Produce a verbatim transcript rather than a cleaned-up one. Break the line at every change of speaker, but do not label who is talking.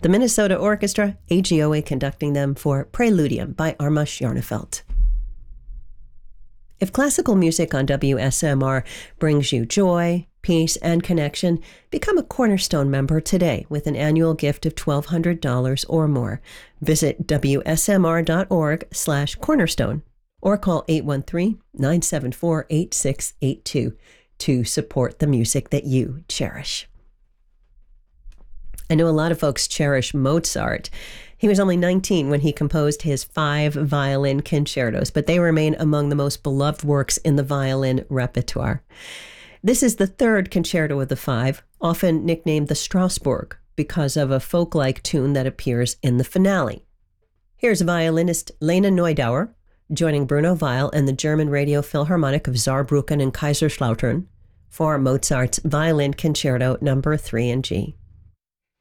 The Minnesota Orchestra, A G O A conducting them for Preludium by Arma Jarnefelt. If classical music on W S M R brings you joy, peace, and connection, become a Cornerstone member today with an annual gift of twelve hundred dollars or more. Visit W S M R dot org slash cornerstone or call eight one three, nine seven four, eight six eight two to support the music that you cherish. I know a lot of folks cherish Mozart. He was only nineteen when he composed his five violin concertos, but they remain among the most beloved works in the violin repertoire. This is the third concerto of the five, often nicknamed the Strasbourg, because of a folk-like tune that appears in the finale. Here's violinist Lena Neudauer, joining Bruno Weil and the German Radio Philharmonic of Saarbrücken and Kaiserslautern for Mozart's Violin Concerto number three in G.